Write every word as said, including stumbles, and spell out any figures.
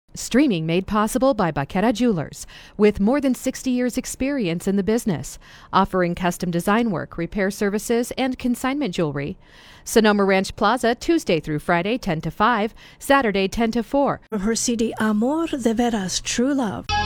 Streaming made possible by Baqueta Jewelers, with more than sixty years experience in the business, offering custom design work, repair services, and consignment jewelry. Sonoma Ranch Plaza, Tuesday through Friday, ten to five, Saturday, ten to four. Her C D Amor de Veras, True Love.